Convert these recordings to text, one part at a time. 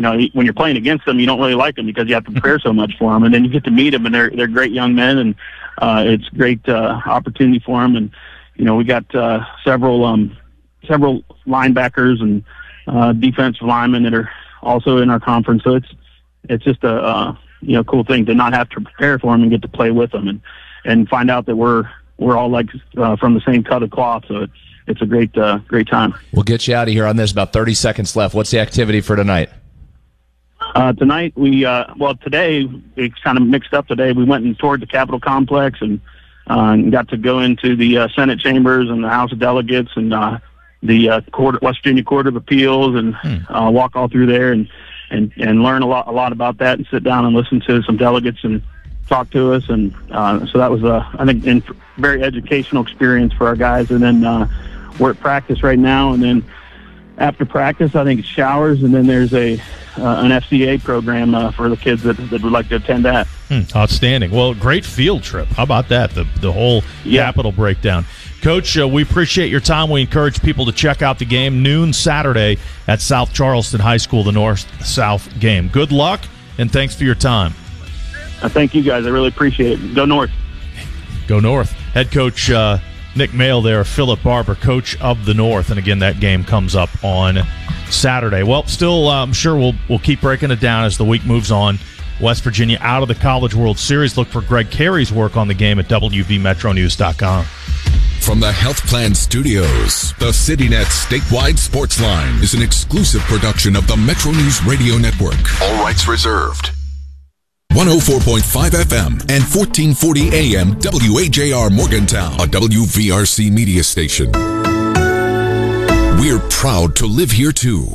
when you're playing against them, you don't really like them because you have to prepare so much for them, and then you get to meet them, and they're great young men, and it's a great opportunity for them. And we got several linebackers and defensive linemen that are also in our conference. So it's just a cool thing to not have to prepare for them and get to play with them and find out that we're all like from the same cut of cloth. So it's a great time. We'll get you out of here on this. About 30 seconds left. What's the activity for tonight? Tonight today it's kind of mixed up. Today we went and toured the Capitol complex and got to go into the Senate chambers and the House of Delegates and the West Virginia Court of Appeals and walk all through there and learn a lot about that and sit down and listen to some delegates and talk to us. And so that was I think a very educational experience for our guys. And then we're at practice right now, and then after practice I think it's showers, and then there's an FCA program for the kids that would like to attend that. Outstanding. Well, great field trip. How about that? The whole Capitol breakdown. Coach, we appreciate your time. We encourage people to check out the game, noon Saturday at South Charleston High School, the North-South game. Good luck, and thanks for your time. Thank you, guys. I really appreciate it. Go North. Go North. Head coach Nick Mail there, Philip Barber, coach of the North. And, again, that game comes up on Saturday. Well, still, I'm sure we'll keep breaking it down as the week moves on. West Virginia out of the College World Series. Look for Greg Carey's work on the game at WVMetroNews.com. From the Health Plan Studios, the CityNet Statewide Sports Line is an exclusive production of the Metro News Radio Network. All rights reserved. 104.5 FM and 1440 AM WAJR Morgantown, a WVRC media station. We're proud to live here too.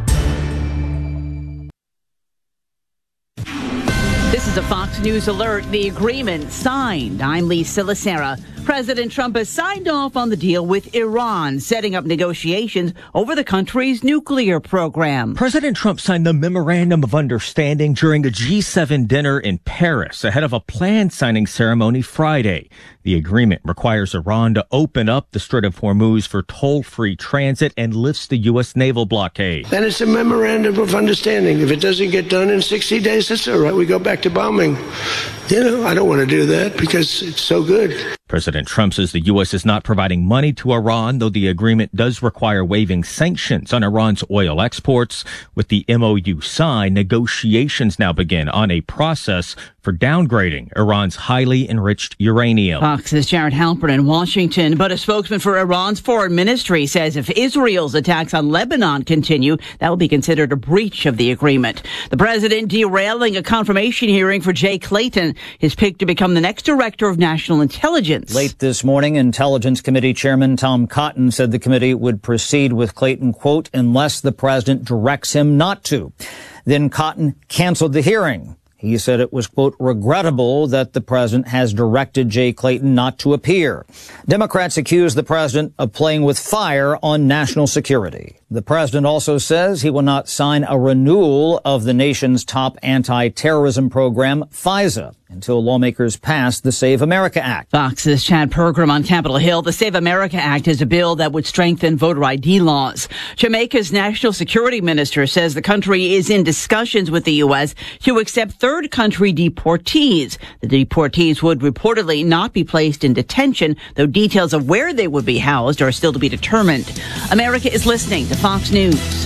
This is a Fox News alert. The agreement signed. I'm Lee Silasera. President Trump has signed off on the deal with Iran, setting up negotiations over the country's nuclear program. President Trump signed the Memorandum of Understanding during a G7 dinner in Paris ahead of a planned signing ceremony Friday. The agreement requires Iran to open up the Strait of Hormuz for toll-free transit and lifts the U.S. naval blockade. Then it's a Memorandum of Understanding. If it doesn't get done in 60 days, that's all right. We go back to bombing. I don't want to do that because it's so good. President Trump says the U.S. is not providing money to Iran, though the agreement does require waiving sanctions on Iran's oil exports. With the MOU signed, negotiations now begin on a process for downgrading Iran's highly enriched uranium. Fox's Jared Halpern in Washington, but a spokesman for Iran's foreign ministry says if Israel's attacks on Lebanon continue, that will be considered a breach of the agreement. The president derailing a confirmation hearing for Jay Clayton, his pick to become the next director of national intelligence. Late this morning, Intelligence Committee Chairman Tom Cotton said the committee would proceed with Clayton, quote, unless the president directs him not to. Then Cotton canceled the hearing. He said it was, quote, regrettable that the president has directed Jay Clayton not to appear. Democrats accuse the president of playing with fire on national security. The president also says he will not sign a renewal of the nation's top anti-terrorism program, FISA, until lawmakers pass the Save America Act. Fox's Chad Pergram on Capitol Hill. The Save America Act is a bill that would strengthen voter ID laws. Jamaica's national security minister says the country is in discussions with the U.S. to accept third country deportees. The deportees would reportedly not be placed in detention, though details of where they would be housed are still to be determined. America is listening to Fox News.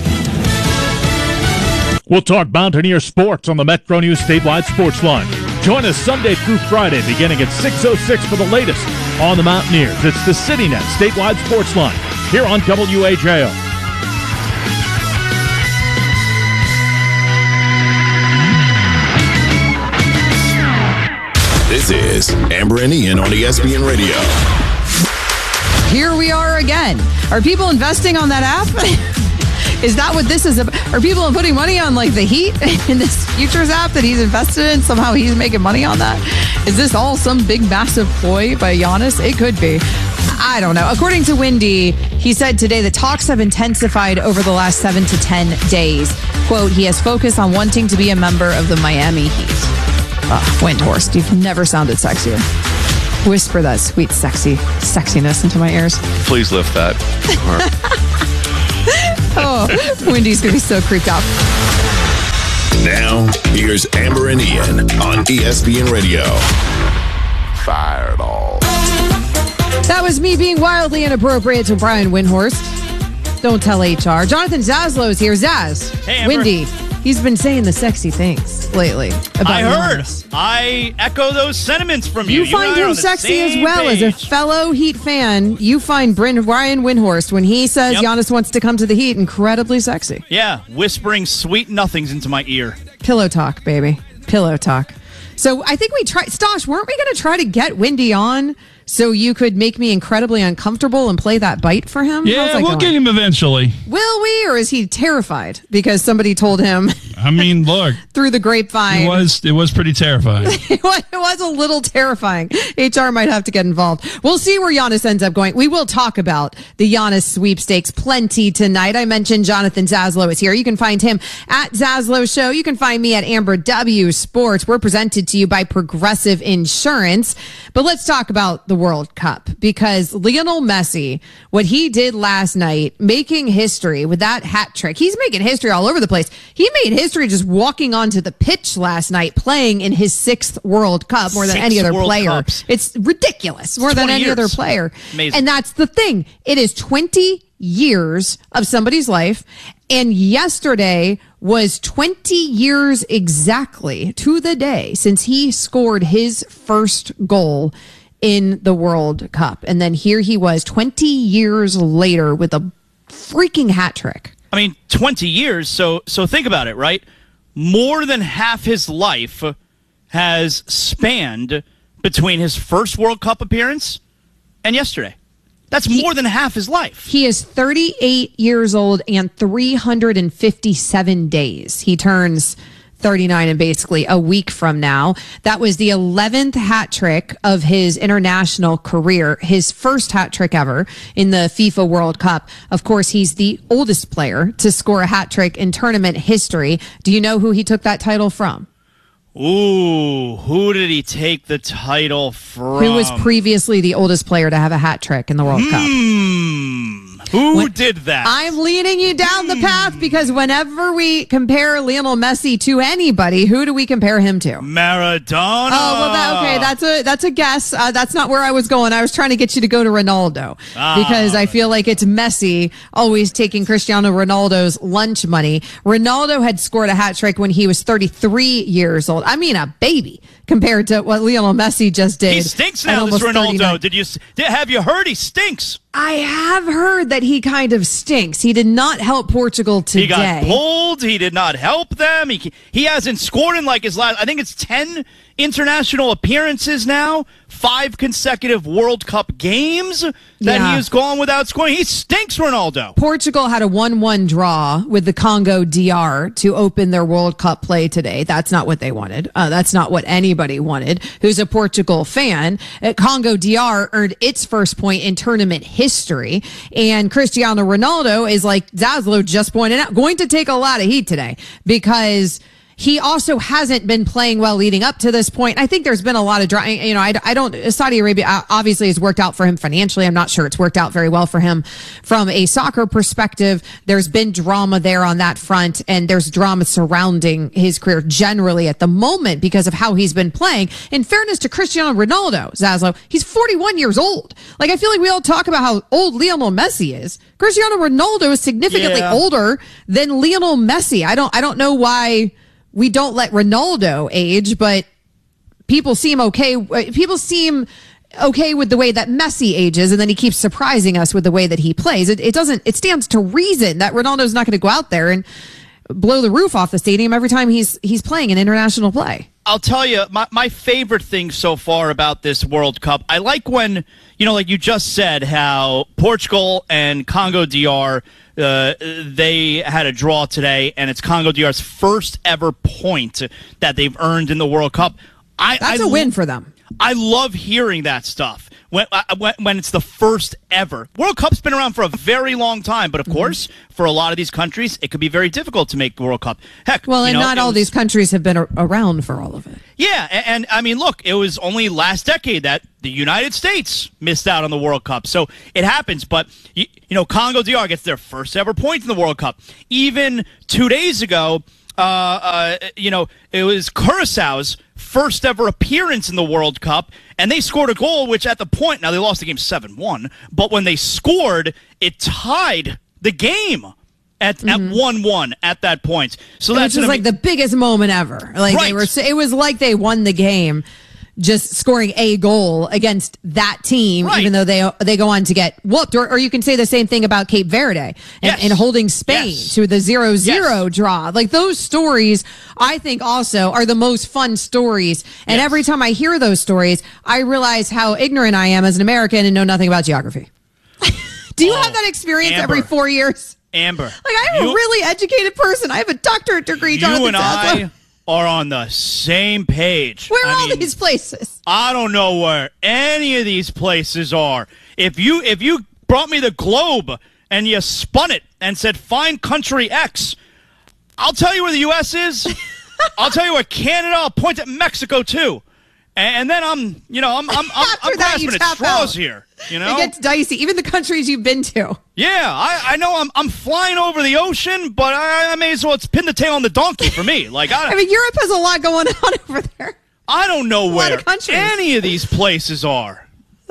We'll talk Mountaineer sports on the Metro News Statewide Sports Line. Join us Sunday through Friday beginning at 6:06 for the latest on the Mountaineers. It's the CityNet Statewide Sports Line here on WAJO. This is Amber and Ian on ESPN Radio. Here we are again. Are people investing on that app? Is that what this is about? Are people putting money on like the Heat in this futures app that he's invested in? Somehow he's making money on that? Is this all some big massive ploy by Giannis? It could be. I don't know. According to Windy, he said today the talks have intensified over the last 7 to 10 days. Quote, he has focused on wanting to be a member of the Miami Heat. Windhorst, you've never sounded sexier. Whisper that sweet, sexiness into my ears. Please lift that. Oh, Wendy's going to be so creeped out. Now, here's Amber and Ian on ESPN Radio. Fire it all. That was me being wildly inappropriate to Brian Windhorst. Don't tell HR. Jonathan Zaslow's here. Zaz. Hey, Amber. Windy. He's been saying the sexy things lately. About I heard. Giannis. I echo those sentiments from you. You find him sexy as well. Page. As a fellow Heat fan, you find Brian Windhorst, when he says Giannis wants to come to the Heat, incredibly sexy. Yeah, whispering sweet nothings into my ear. Pillow talk, baby. Pillow talk. So I think we tried, Stosh, weren't we going to try to get Windy on so you could make me incredibly uncomfortable and play that bite for him? Yeah, we'll get him eventually. Will we, or is he terrified because somebody told him? I mean, look. Through the grapevine. It was pretty terrifying. It was a little terrifying. HR might have to get involved. We'll see where Giannis ends up going. We will talk about the Giannis sweepstakes plenty tonight. I mentioned Jonathan Zaslow is here. You can find him at Zaslow Show. You can find me at Amber W Sports. We're presented to you by Progressive Insurance. But let's talk about the World Cup, because Lionel Messi, what he did last night, making history with that hat trick. He's making history all over the place. He made history just walking onto the pitch last night, playing in his 6th World Cup, more than any other player. Cups. It's ridiculous, more than any other player. Amazing. And that's the thing. It is 20 years of somebody's life. And yesterday was 20 years exactly to the day since he scored his first goal in the World Cup. And then here he was 20 years later with a freaking hat trick. I mean, 20 years. So think about it, right? More than half his life has spanned between his first World Cup appearance and yesterday. That's more than half his life. He is 38 years old and 357 days. He turns 39 in basically a week from now. That was the 11th hat trick of his international career, his first hat trick ever in the FIFA World Cup. Of course, he's the oldest player to score a hat trick in tournament history. Do you know who he took that title from? Ooh, who did he take the title from? Who was previously the oldest player to have a hat trick in the World Cup? Who did that? I'm leading you down the path because whenever we compare Lionel Messi to anybody, who do we compare him to? Maradona. Oh, well, that's a guess. That's not where I was going. I was trying to get you to go to Ronaldo because I feel like it's Messi always taking Cristiano Ronaldo's lunch money. Ronaldo had scored a hat trick when he was 33 years old. I mean, a baby compared to what Lionel Messi just did. He stinks now, this Ronaldo. 39. Have you heard he stinks? I have heard that he kind of stinks. He did not help Portugal today. He got pulled. He did not help them. He hasn't scored in like his last, I think it's 10 international appearances now, 5 consecutive World Cup games that he has gone without scoring. He stinks, Ronaldo. Portugal had a 1-1 draw with the Congo DR to open their World Cup play today. That's not what they wanted. That's not what anybody wanted who's a Portugal fan. Congo DR earned its first point in tournament history. And Cristiano Ronaldo is, like Zaslow just pointed out, going to take a lot of heat today because he also hasn't been playing well leading up to this point. I think there's been a lot of drama. You know, I don't, Saudi Arabia obviously has worked out for him financially. I'm not sure it's worked out very well for him from a soccer perspective. There's been drama there on that front, and there's drama surrounding his career generally at the moment because of how he's been playing. In fairness to Cristiano Ronaldo, Zaslow, he's 41 years old. Like, I feel like we all talk about how old Lionel Messi is. Cristiano Ronaldo is significantly older than Lionel Messi. I don't know why we don't let Ronaldo age, but people seem okay. People seem okay with the way that Messi ages, and then he keeps surprising us with the way that he plays. It stands to reason that Ronaldo's not going to go out there and blow the roof off the stadium every time he's playing an international play. I'll tell you, my favorite thing so far about this World Cup, I like when, you know, like you just said, how Portugal and Congo DR, they had a draw today, and it's Congo DR's first ever point that they've earned in the World Cup. That's a win for them. I love hearing that stuff when it's the first ever. World Cup's been around for a very long time, but of course, for a lot of these countries, it could be very difficult to make the World Cup. Heck, well, and not all these countries have been around for all of it. Yeah, and I mean, look, it was only last decade that the United States missed out on the World Cup, so it happens. But you know, Congo DR gets their first ever point in the World Cup. Even 2 days ago, it was Curaçao's first ever appearance in the World Cup, and they scored a goal, which at the point, now they lost the game 7-1, but when they scored, it tied the game at 1-1 at that point. So that's which was like the biggest moment ever. Like it was like they won the game just scoring a goal against that team, even though they go on to get whooped. Or you can say the same thing about Cape Verde and holding Spain to the 0-0 draw. Like those stories, I think also are the most fun stories. And every time I hear those stories, I realize how ignorant I am as an American and know nothing about geography. Do you have that experience every 4 years? Amber. Like I'm a really educated person. I have a doctorate degree. You and I are on the same page. Where are all these places? I don't know where any of these places are. If you brought me the globe and you spun it and said find country X, I'll tell you where the U.S. is. I'll tell you where Canada. I'll point at Mexico too. And then I'm grasping at straws here. You know, it gets dicey. Even the countries you've been to. Yeah, I know I'm flying over the ocean, but I may as well pin the tail on the donkey for me. Like I mean, Europe has a lot going on over there. I don't know where any of these places are.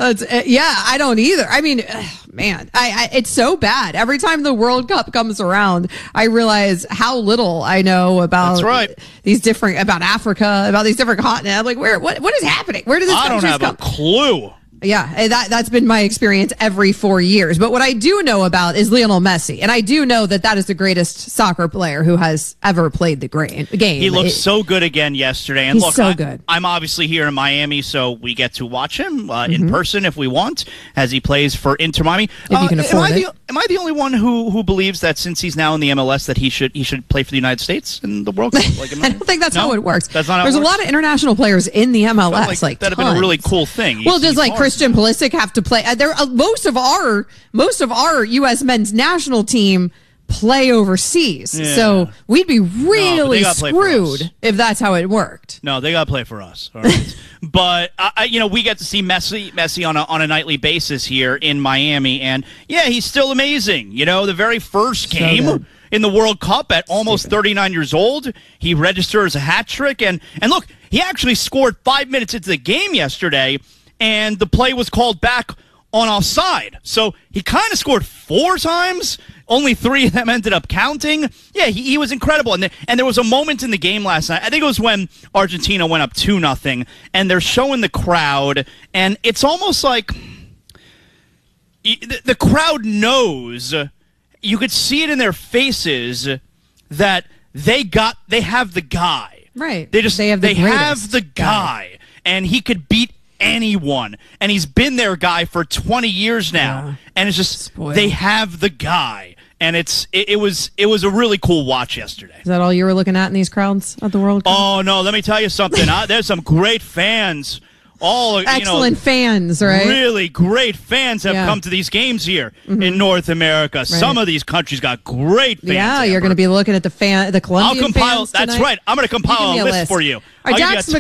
I don't either. I mean, man, it's so bad. Every time the World Cup comes around, I realize how little I know about about Africa, about these different continents. I'm like, what is happening? Where does this come from? I don't have a clue. Yeah, that's been my experience every 4 years. But what I do know about is Lionel Messi. And I do know that is the greatest soccer player who has ever played the game. He looked so good again yesterday. And he's so good. I'm obviously here in Miami, so we get to watch him in person if we want, as he plays for Inter Miami. If you can afford it. Am I the only one who believes that since he's now in the MLS that he should play for the United States in the World Cup? Like, I don't think that's how it works. That's not how There's it works? a lot of international players in the MLS. Like that'd have been a really cool thing. Well, does Christian Pulisic have to play? Most of our U.S. men's national team play overseas, so we'd be really screwed if that's how it worked. No, they got to play for us. All right. But we get to see Messi on a nightly basis here in Miami, and he's still amazing. You know, the very first game in the World Cup at almost 39 years old, he registers a hat trick, and look, he actually scored 5 minutes into the game yesterday, and the play was called back on offside. So he kind of scored 4 times. Only 3 of them ended up counting. Yeah, he was incredible. And there was a moment in the game last night. I think it was when Argentina went up 2-0, and they're showing the crowd, and it's almost like the crowd knows. You could see it in their faces that they have the guy. Right. They have the guy, and he could beat anyone, and he's been their guy for 20 years now, and it's just they have the guy, and it was a really cool watch yesterday. Is that all you were looking at in these crowds at the World Cup? Oh no, let me tell you something. There's some great fans. Excellent fans, right? Really great fans have come to these games here in North America. Right. Some of these countries got great fans. Yeah, you're going to be looking at the Colombian fans tonight. That's right. I'm going to compile a list for you. Dax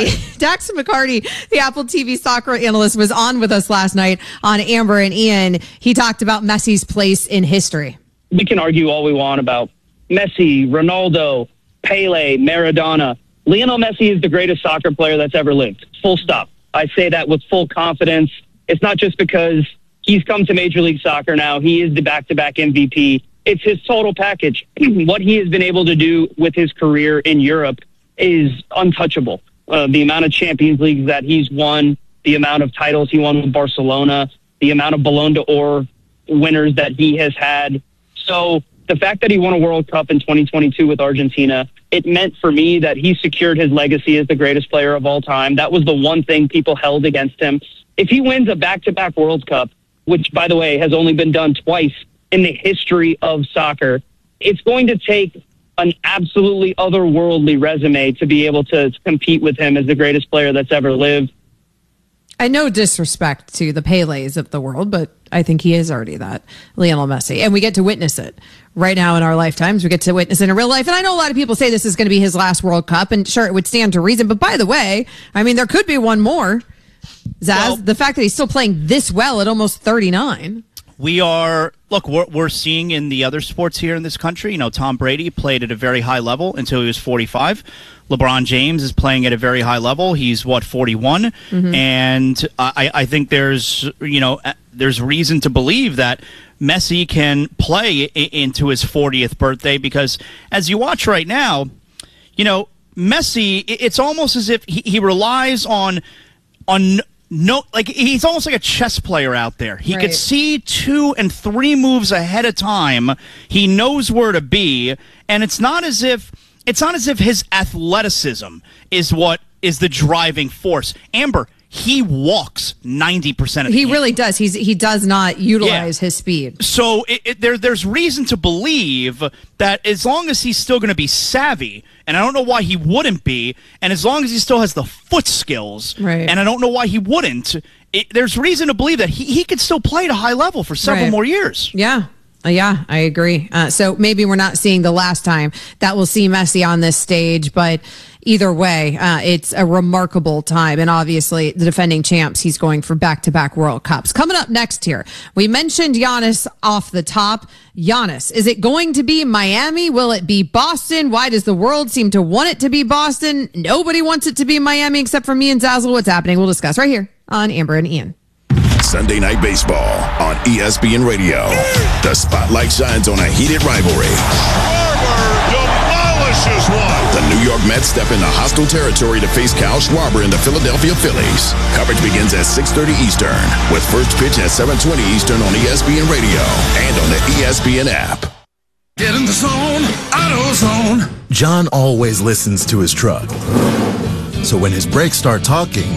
McCarty, the Apple TV soccer analyst, was on with us last night on Amber and Ian. He talked about Messi's place in history. We can argue all we want about Messi, Ronaldo, Pele, Maradona. Lionel Messi is the greatest soccer player that's ever lived. Full stop. I say that with full confidence. It's not just because he's come to Major League Soccer now. He is the back-to-back MVP. It's his total package. What he has been able to do with his career in Europe is untouchable. The amount of Champions Leagues that he's won, the amount of titles he won with Barcelona, the amount of Ballon d'Or winners that he has had. So the fact that he won a World Cup in 2022 with Argentina, it meant for me that he secured his legacy as the greatest player of all time. That was the one thing people held against him. If he wins a back-to-back World Cup, which, by the way, has only been done twice in the history of soccer, it's going to take an absolutely otherworldly resume to be able to compete with him as the greatest player that's ever lived. And no disrespect to the Pelés of the world, but I think he is already that, Lionel Messi. And we get to witness it right now in our lifetimes. We get to witness it in real life. And I know a lot of people say this is going to be his last World Cup, and sure, it would stand to reason. But by the way, I mean, there could be one more. Zaz, the fact that he's still playing this well at almost 39. We're seeing in the other sports here in this country, Tom Brady played at a very high level until he was 45. LeBron James is playing at a very high level. He's 41, and I think there's reason to believe that Messi can play into his 40th birthday, because as you watch right now, Messi, it's almost as if he relies on he's almost like a chess player out there. He could see 2 and 3 moves ahead of time. He knows where to be, and it's not as if his athleticism is what is the driving force. Amber, he walks 90% of the game. He really does. He does not utilize his speed. So there's reason to believe that as long as he's still going to be savvy, and I don't know why he wouldn't be, and as long as he still has the foot skills, and I don't know why he wouldn't, there's reason to believe that he could still play at a high level for several more years. Yeah, I agree. So maybe we're not seeing the last time that we'll see Messi on this stage, but either way, it's a remarkable time. And obviously, the defending champs, he's going for back-to-back World Cups. Coming up next here, we mentioned Giannis off the top. Giannis, is it going to be Miami? Will it be Boston? Why does the world seem to want it to be Boston? Nobody wants it to be Miami except for me and Zazzle. What's happening? We'll discuss right here on Amber and Ian. Sunday Night Baseball on ESPN Radio. The spotlight shines on a heated rivalry. Schwarber demolishes one. The New York Mets step into hostile territory to face Kyle Schwarber and the Philadelphia Phillies. Coverage begins at 6:30 Eastern, with first pitch at 7:20 Eastern on ESPN Radio and on the ESPN app. Get in the zone, AutoZone. John always listens to his truck. So when his brakes start talking,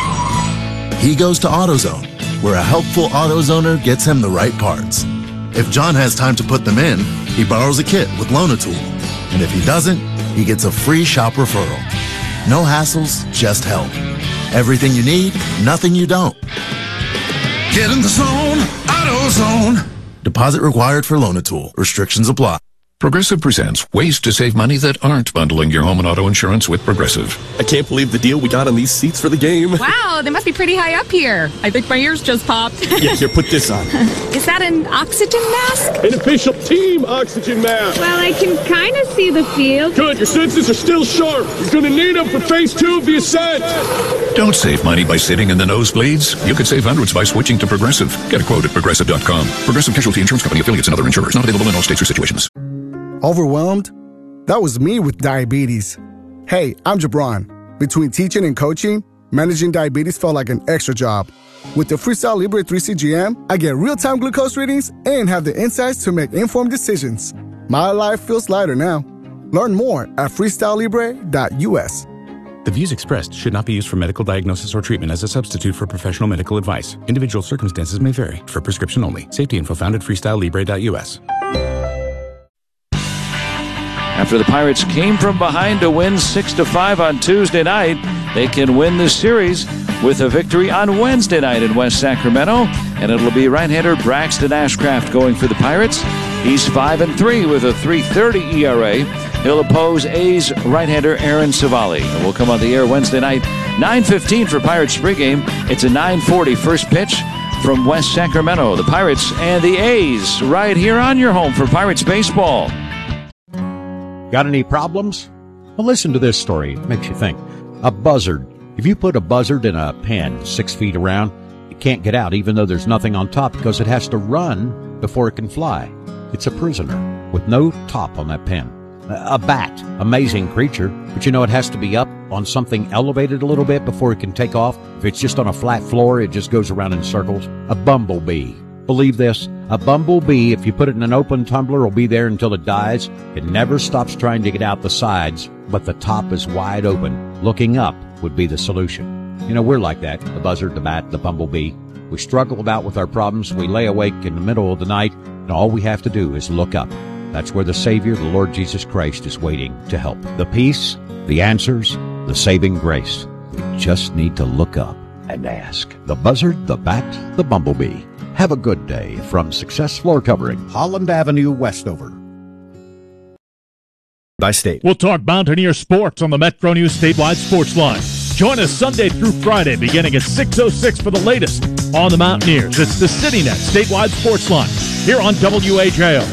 he goes to AutoZone, where a helpful AutoZoner gets him the right parts. If John has time to put them in, he borrows a kit with Loan-A-Tool. And if he doesn't, he gets a free shop referral. No hassles, just help. Everything you need, nothing you don't. Get in the zone, AutoZone. Deposit required for Loan-A-Tool. Restrictions apply. Progressive presents ways to save money that aren't bundling your home and auto insurance with Progressive. I can't believe the deal we got on these seats for the game. Wow, they must be pretty high up here. I think my ears just popped. Yeah, here, put this on. Is that an oxygen mask? An official team oxygen mask. Well, I can kind of see the field. Good, your senses are still sharp. You're going to need them for phase 2 of the ascent. Don't save money by sitting in the nosebleeds. You could save hundreds by switching to Progressive. Get a quote at Progressive.com. Progressive Casualty Insurance Company, affiliates, and other insurers. Not available in all states or situations. Overwhelmed? That was me with diabetes. Hey, I'm Jabron. Between teaching and coaching, managing diabetes felt like an extra job. With the Freestyle Libre 3CGM, I get real-time glucose readings and have the insights to make informed decisions. My life feels lighter now. Learn more at freestylelibre.us. The views expressed should not be used for medical diagnosis or treatment as a substitute for professional medical advice. Individual circumstances may vary. For prescription only. Safety info found at freestylelibre.us. After the Pirates came from behind to win 6-5 on Tuesday night, they can win the series with a victory on Wednesday night in West Sacramento, and it'll be right-hander Braxton Ashcraft going for the Pirates. He's 5-3 with a .330 ERA. He'll oppose A's right-hander Aaron Savali. And we'll come on the air Wednesday night, 9:15 for Pirates pregame. It's a 9:40 first pitch from West Sacramento. The Pirates and the A's right here on your home for Pirates baseball. Got any problems? Well, listen to this story. It makes you think. A buzzard. If you put a buzzard in a pen 6 feet around, it can't get out even though there's nothing on top because it has to run before it can fly. It's a prisoner with no top on that pen. A bat. Amazing creature. But you know it has to be up on something elevated a little bit before it can take off. If it's just on a flat floor, it just goes around in circles. A bumblebee. Believe this, a bumblebee, if you put it in an open tumbler, will be there until it dies. It never stops trying to get out the sides, but the top is wide open. Looking up would be the solution. You know, we're like that, the buzzard, the bat, the bumblebee. We struggle about with our problems. We lay awake in the middle of the night, and all we have to do is look up. That's where the Savior, the Lord Jesus Christ, is waiting to help. The peace, the answers, the saving grace. We just need to look up and ask. The buzzard, the bat, the bumblebee. Have a good day from Success Floor Covering, Holland Avenue, Westover. By state. We'll talk Mountaineer sports on the Metro News statewide sports line. Join us Sunday through Friday beginning at 6:06 for the latest on the Mountaineers. It's the CityNet Statewide Sports Line here on WAJO.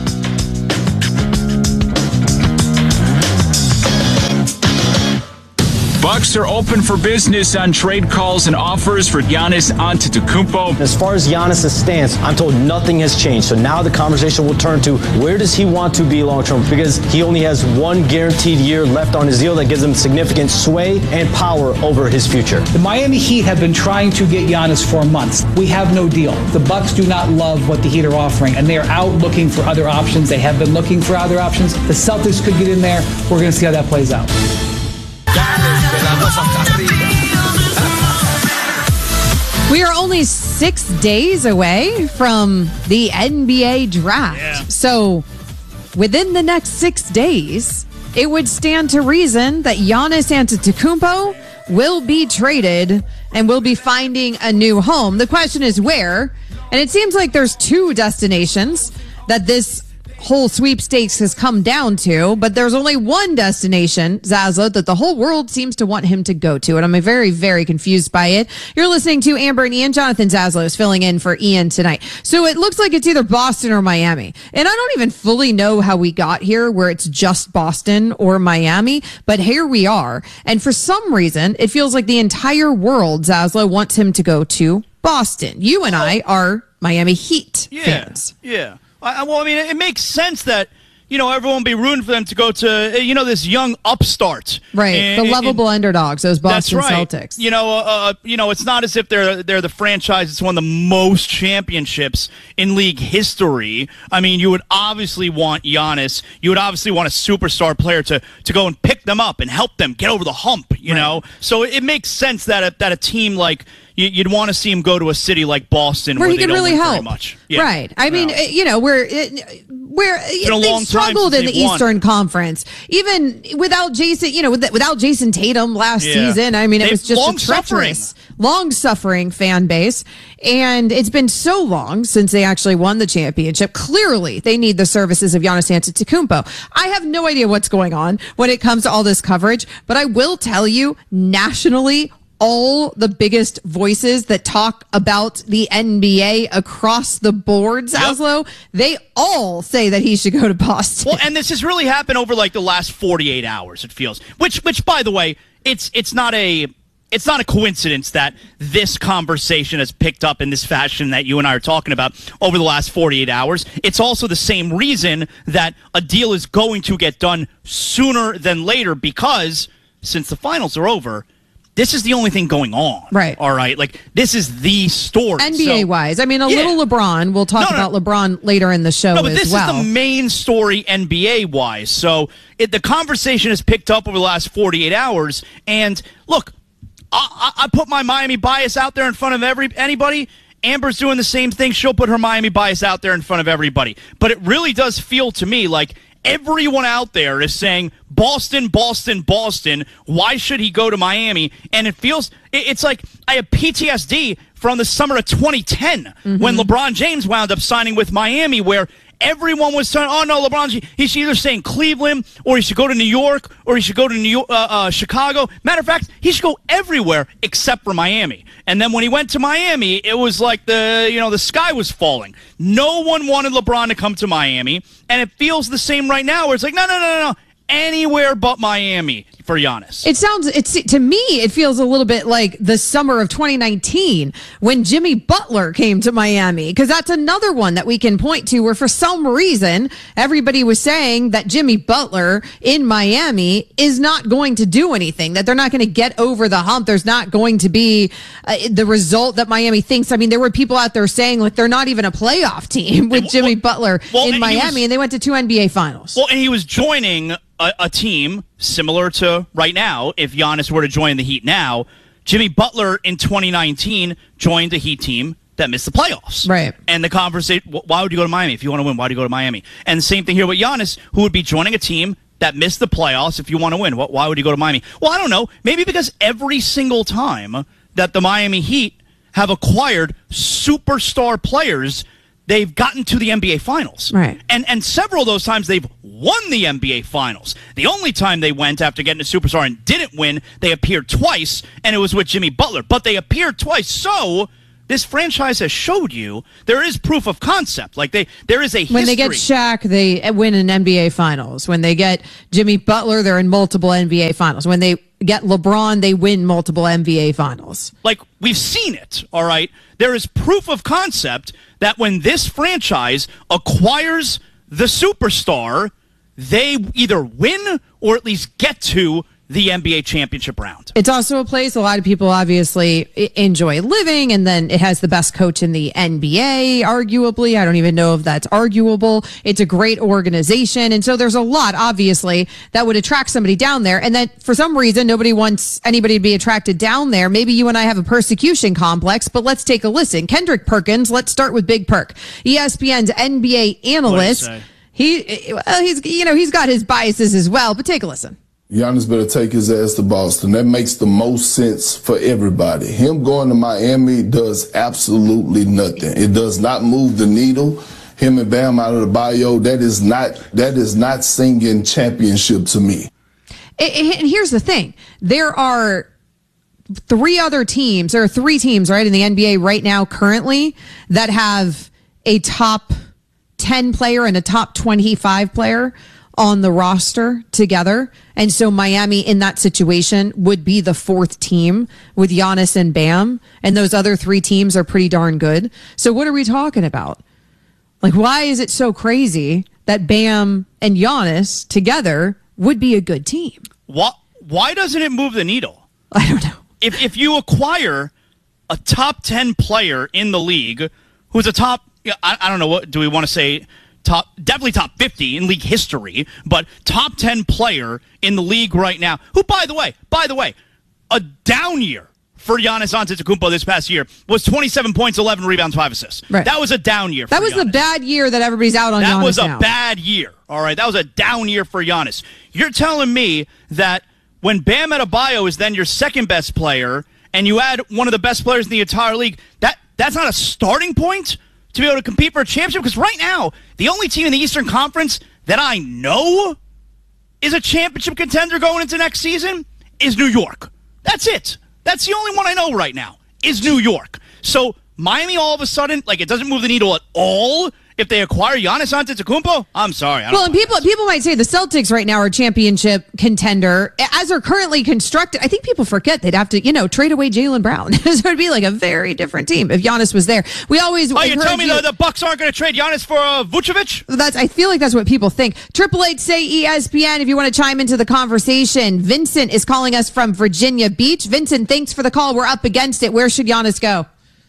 Bucks are open for business on trade calls and offers for Giannis Antetokounmpo. As far as Giannis' stance, I'm told nothing has changed. So now the conversation will turn to where does he want to be long term? Because he only has one guaranteed year left on his deal that gives him significant sway and power over his future. The Miami Heat have been trying to get Giannis for months. We have no deal. The Bucks do not love what the Heat are offering, and they are out looking for other options. They have been looking for other options. The Celtics could get in there. We're going to see how that plays out. We are only 6 days away from the NBA draft. Yeah. So within the next 6 days, it would stand to reason that Giannis Antetokounmpo will be traded and will be finding a new home. The question is where, and it seems like there's two destinations that this whole sweepstakes has come down to, but there's only one destination, Zaslow, that the whole world seems to want him to go to, and I'm very, very confused by it. You're listening to Amber and Ian. Jonathan Zaslow is filling in for Ian tonight. So it looks like it's either Boston or Miami, and I don't even fully know how we got here where it's just Boston or Miami, but here we are, and for some reason, it feels like the entire world, Zaslow, wants him to go to Boston. You and I are Miami Heat fans. Yeah. Well, I mean, it makes sense that, everyone will be rooting for them to go to, this young upstart. Right. The lovable underdogs, those Boston that's right. Celtics. It's not as if they're the franchise that's won the most championships in league history. I mean, you would obviously want Giannis. You would obviously want a superstar player to go and pick them up and help them get over the hump, you know? So it makes sense that a team like, you'd want to see him go to a city like Boston where he they could don't really win help. very much. Yeah. Right. I mean, they've struggled in the Eastern Conference, even without Jason. Without Jason Tatum last season. I mean, it was just a treacherous, long-suffering fan base, and it's been so long since they actually won the championship. Clearly, they need the services of Giannis Antetokounmpo. I have no idea what's going on when it comes to all this coverage, but I will tell you, nationally, all the biggest voices that talk about the NBA across the board, Zaslow, they all say that he should go to Boston. Well, and this has really happened over like the last 48 hours, it feels. Which by the way, it's not a coincidence that this conversation has picked up in this fashion that you and I are talking about over the last 48 hours. It's also the same reason that a deal is going to get done sooner than later, because since the finals are over, this is the only thing going on. Right. All right. Like, this is the story. NBA-wise. I mean, little LeBron. We'll talk about LeBron later in the show as well. No, but this is the main story NBA-wise. So the conversation has picked up over the last 48 hours. And, look, I put my Miami bias out there in front of anybody. Amber's doing the same thing. She'll put her Miami bias out there in front of everybody. But it really does feel to me like everyone out there is saying, Boston, Boston, Boston. Why should he go to Miami? And it's like I have PTSD from the summer of 2010 when LeBron James wound up signing with Miami, where everyone was saying, oh, no, LeBron, he should either stay in Cleveland or he should go to New York or he should go to Chicago. Matter of fact, he should go everywhere except for Miami. And then when he went to Miami, it was like the sky was falling. No one wanted LeBron to come to Miami. And it feels the same right now where it's like, no. Anywhere but Miami for Giannis. To me, it feels a little bit like the summer of 2019 when Jimmy Butler came to Miami, because that's another one that we can point to where for some reason everybody was saying that Jimmy Butler in Miami is not going to do anything, that they're not going to get over the hump. There's not going to be the result that Miami thinks. I mean, there were people out there saying like they're not even a playoff team with Jimmy Butler in Miami, and they went to 2 NBA finals. Well, and he was joining a team similar to right now, if Giannis were to join the Heat now. Jimmy Butler in 2019 joined a Heat team that missed the playoffs. Right. And the conversation, why would you go to Miami? If you want to win, why do you go to Miami? And the same thing here with Giannis, who would be joining a team that missed the playoffs. If you want to win, why would you go to Miami? Well, I don't know. Maybe because every single time that the Miami Heat have acquired superstar players, they've gotten to the NBA Finals. Right. And several of those times they've won the NBA Finals. The only time they went after getting a superstar and didn't win, they appeared twice, and it was with Jimmy Butler. But they appeared twice, so this franchise has showed you there is proof of concept. Like there is a history. When they get Shaq, they win an NBA Finals. When they get Jimmy Butler, they're in multiple NBA Finals. When they get LeBron, they win multiple NBA Finals. Like, we've seen it, all right? There is proof of concept that when this franchise acquires the superstar, they either win or at least get to the NBA championship round. It's also a place a lot of people obviously enjoy living, and then it has the best coach in the NBA, arguably. I don't even know if that's arguable. It's a great organization, and so there's a lot, obviously, that would attract somebody down there, and then for some reason, nobody wants anybody to be attracted down there. Maybe you and I have a persecution complex, but let's take a listen. Kendrick Perkins, let's start with Big Perk, ESPN's NBA analyst. He's got his biases as well, but take a listen. Giannis better take his ass to Boston. That makes the most sense for everybody. Him going to Miami does absolutely nothing. It does not move the needle. Him and Bam out of the bio, that is not singing championship to me. And here's the thing. There are three teams, right, in the NBA right now currently that have a top 10 player and a top 25 player on the roster together. And so Miami in that situation would be the fourth team with Giannis and Bam. And those other three teams are pretty darn good. So what are we talking about? Like, why is it so crazy that Bam and Giannis together would be a good team? Why doesn't it move the needle? I don't know. If you acquire a top 10 player in the league who's a top, I don't know, what do we want to say? Definitely top 50 in league history, but top 10 player in the league right now, who, by the way, a down year for Giannis Antetokounmpo this past year was 27 points, 11 rebounds, 5 assists. Right. That was a down year for That was Giannis. the bad year that everybody's out on Giannis That was a now. bad year, all right? That was a down year for Giannis. You're telling me that when Bam Adebayo is then your second best player and you add one of the best players in the entire league, that's not a starting point to be able to compete for a championship? Because right now, the only team in the Eastern Conference that I know is a championship contender going into next season is New York. That's it. That's the only one I know right now is New York. So Miami all of a sudden, like, it doesn't move the needle at all if they acquire Giannis Antetokounmpo. I'm sorry. Well, and people might say the Celtics right now are a championship contender. As they're currently constructed, I think people forget they'd have to, trade away Jaylen Brown. So it'd be like a very different team if Giannis was there. We always you tell me the Bucks aren't going to trade Giannis for Vucevic? I feel like that's what people think. 888 say ESPN if you want to chime into the conversation. Vincent is calling us from Virginia Beach. Vincent, thanks for the call. We're up against it. Where should Giannis go?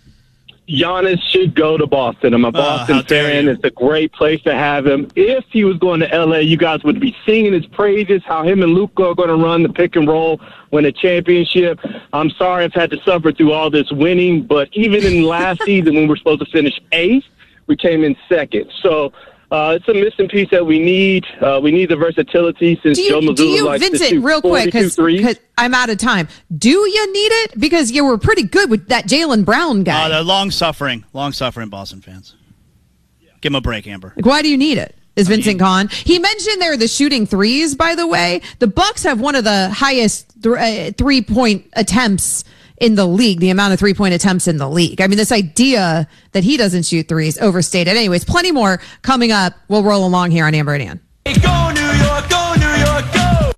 Giannis should go to Boston. I'm a Boston fan. It's a great place to have him. If he was going to L.A., you guys would be singing his praises, how him and Luka are going to run the pick and roll, win a championship. I'm sorry I've had to suffer through all this winning, but even in last season when we were supposed to finish 8th, we came in 2nd. So it's a missing piece that we need. We need the versatility since Joe Mazzulla likes to shoot real quick, 42 threes. because I'm out of time. Do you need it? Because you were pretty good with that Jaylen Brown guy. They're long-suffering Boston fans. Give him a break, Amber. Like, why do you need it? Is Vincent Kahn. He mentioned there the shooting threes, by the way. The Bucks have one of the highest three-point attempts in the league, the amount of three-point attempts in the league. I mean, this idea that he doesn't shoot threes, overstated. Anyways, plenty more coming up. We'll roll along here on Amber and Ann. Go New York, go New York, go!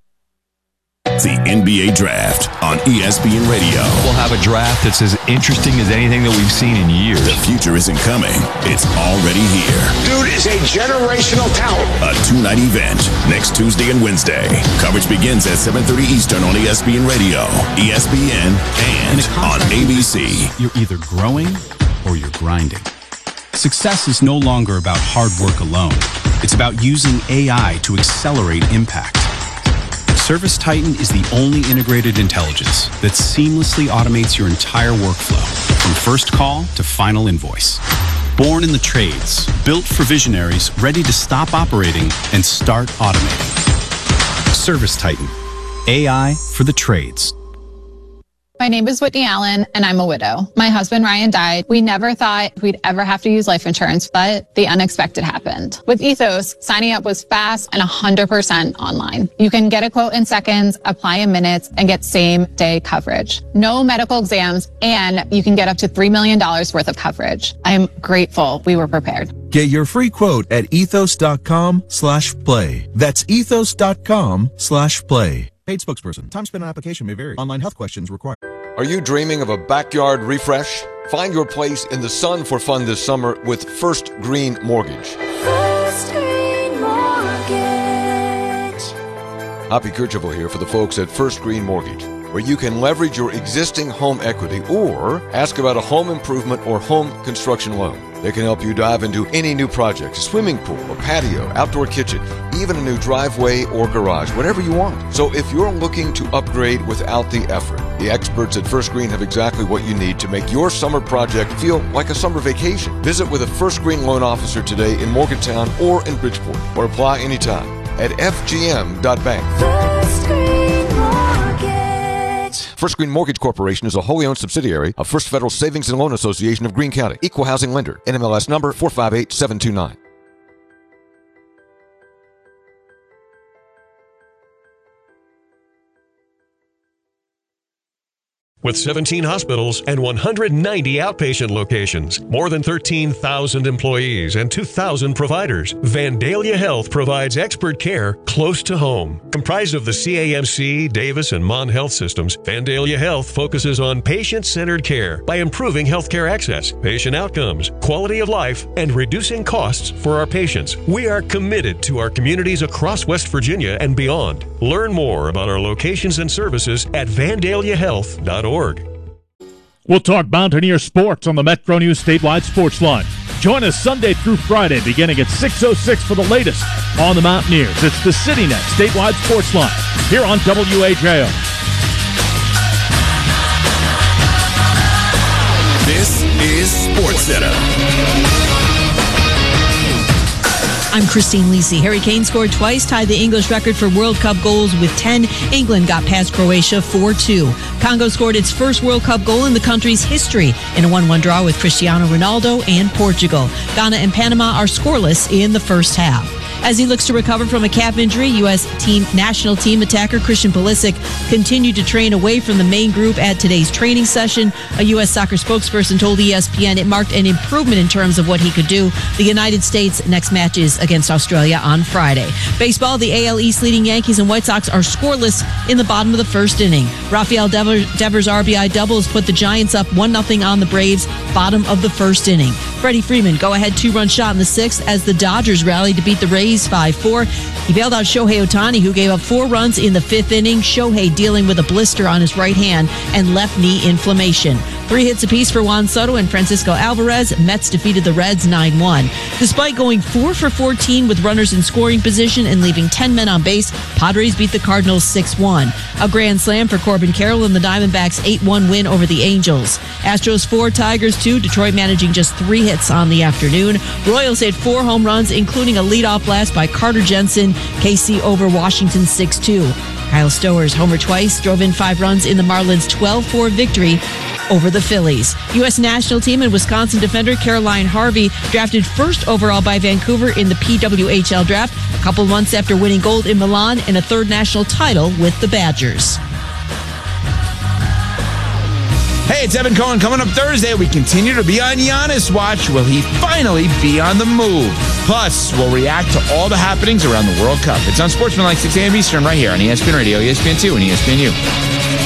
The NBA Draft on ESPN Radio. We'll have a draft that's as interesting as anything that we've seen in years. The future isn't coming. It's already here. Dude is a generational talent. A 2-night event next Tuesday and Wednesday. Coverage begins at 7:30 Eastern on ESPN Radio, ESPN, and on ABC. You're either growing or you're grinding. Success is no longer about hard work alone. It's about using AI to accelerate impact. ServiceTitan is the only integrated intelligence that seamlessly automates your entire workflow, from first call to final invoice. Born in the trades, built for visionaries ready to stop operating and start automating. ServiceTitan, AI for the trades. My name is Whitney Allen, and I'm a widow. My husband, Ryan, died. We never thought we'd ever have to use life insurance, but the unexpected happened. With Ethos, signing up was fast and 100% online. You can get a quote in seconds, apply in minutes, and get same-day coverage. No medical exams, and you can get up to $3 million worth of coverage. I'm grateful we were prepared. Get your free quote at ethos.com/play. That's ethos.com/play. Paid spokesperson. Time spent on application may vary. Online health questions required. Are you dreaming of a backyard refresh? Find your place in the sun for fun this summer with First Green Mortgage. First Green Mortgage. Hoppy Kercheval here for the folks at First Green Mortgage, where you can leverage your existing home equity or ask about a home improvement or home construction loan. They can help you dive into any new project, swimming pool, a patio, outdoor kitchen, even a new driveway or garage, whatever you want. So if you're looking to upgrade without the effort, the experts at First Green have exactly what you need to make your summer project feel like a summer vacation. Visit with a First Green loan officer today in Morgantown or in Bridgeport, or apply anytime at fgm.bank. First Green Mortgage. First Green Mortgage Corporation is a wholly owned subsidiary of First Federal Savings and Loan Association of Greene County. Equal housing lender. NMLS number 458729. With 17 hospitals and 190 outpatient locations, more than 13,000 employees, and 2,000 providers, Vandalia Health provides expert care close to home. Comprised of the CAMC, Davis, and Mon Health systems, Vandalia Health focuses on patient-centered care by improving healthcare access, patient outcomes, quality of life, and reducing costs for our patients. We are committed to our communities across West Virginia and beyond. Learn more about our locations and services at vandaliahealth.org. We'll talk Mountaineer sports on the Metro News statewide sports line. Join us Sunday through Friday beginning at 6:06 for the latest on the Mountaineers. It's the CityNet statewide sports line here on WAJO. This is SportsCenter. I'm Christine Lisi. Harry Kane scored twice, tied the English record for World Cup goals with 10. England got past Croatia 4-2. Congo scored its first World Cup goal in the country's history in a 1-1 draw with Cristiano Ronaldo and Portugal. Ghana and Panama are scoreless in the first half. As he looks to recover from a calf injury, U.S. national team attacker Christian Pulisic continued to train away from the main group at today's training session. A U.S. soccer spokesperson told ESPN it marked an improvement in terms of what he could do. The United States' next match is against Australia on Friday. Baseball, the AL East leading Yankees and White Sox are scoreless in the bottom of the first inning. Rafael Devers' RBI doubles put the Giants up 1-0 on the Braves, bottom of the first inning. Freddie Freeman go-ahead 2-run shot in the sixth as the Dodgers rallied to beat the Rays 5-4. He bailed out Shohei Ohtani, who gave up 4 runs in the fifth inning. Shohei dealing with a blister on his right hand and left knee inflammation. 3 hits apiece for Juan Soto and Francisco Alvarez. Mets defeated the Reds 9-1. Despite going 4 for 14 with runners in scoring position and leaving 10 men on base, Padres beat the Cardinals 6-1. A grand slam for Corbin Carroll in the Diamondbacks' 8-1 win over the Angels. Astros 4, Tigers 2, Detroit managing just 3 hits on the afternoon. Royals hit 4 home runs, including a leadoff blast by Carter Jensen. KC over Washington 6-2. Kyle Stowers homer twice, drove in 5 runs in the Marlins' 12-4 victory over the Phillies. U.S. national team and Wisconsin defender Caroline Harvey drafted first overall by Vancouver in the PWHL draft, a couple months after winning gold in Milan and a 3rd national title with the Badgers. Hey, it's Evan Cohen. Coming up Thursday, we continue to be on Giannis watch. Will he finally be on the move? Plus, we'll react to all the happenings around the World Cup. It's on Sportsmanlike 6 a.m. Eastern right here on ESPN Radio, ESPN2, and ESPNU.